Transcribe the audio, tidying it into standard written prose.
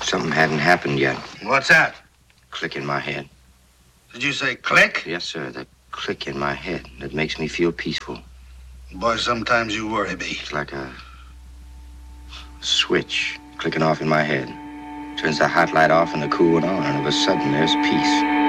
Something hadn't happened yet. What's that? Click in my head. Did you say click? Yes, sir. The click in my head that makes me feel peaceful. Boy, sometimes you worry me. It's like a switch clicking off in my head. Turns the hot light off and the cool one on, and all of a sudden there's peace.